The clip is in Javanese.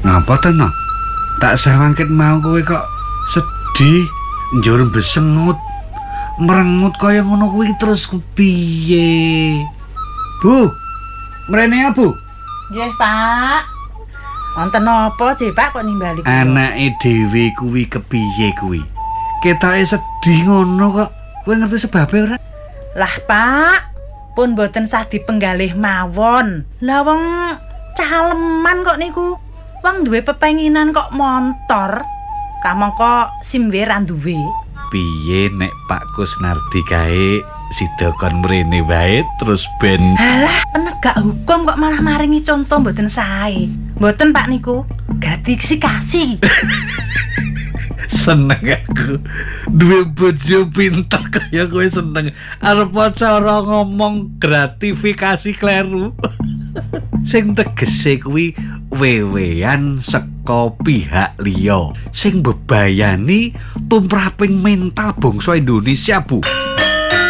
Ngapa to, no? Tak sawangket mau kowe kok sedih, njur besengut, merengut kaya ngono kuwi terus kepiye? Bu, mrene ya, Bu? Nggih, Pak. Wonten napa, Pak kok nimbali kula? Anake dhewe kuwi kepiye kuwi? Ketoke sedih ngono kok. Kowe ngerti sebabe ora? Lah, Pak, pun boten sah dipenggalih mawon. Lah wong caleman kok niku. Wong duwe pepenginan kok montor. Kamangka simwe ra duwe. Piye nek Pak Kusnardi kae sida kon mrene wae terus ben Halah, penegak hukum kok malah maringi contoh mboten sae. Mboten Pak niku. Gratifikasi. seneng aku duwe bojo pinter kaya kowe seneng arep cara ngomong gratifikasi kleru. Sing tegese kuwi wewean saka pihak liya sing bebayani tumraping mental bangsa Indonesia, Bu.